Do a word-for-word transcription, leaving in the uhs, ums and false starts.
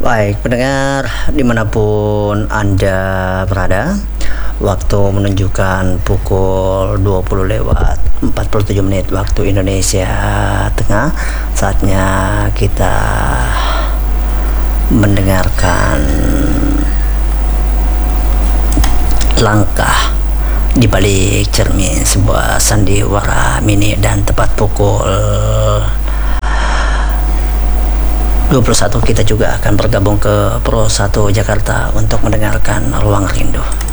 Baik, pendengar dimanapun Anda berada, waktu menunjukkan pukul dua puluh lewat empat puluh tujuh menit waktu Indonesia Tengah. Saatnya kita mendengarkan langkah di balik cermin, sebuah sandiwara mini, dan tepat pukul dua puluh satu kita juga akan bergabung ke Pro satu Jakarta untuk mendengarkan Ruang Rindu.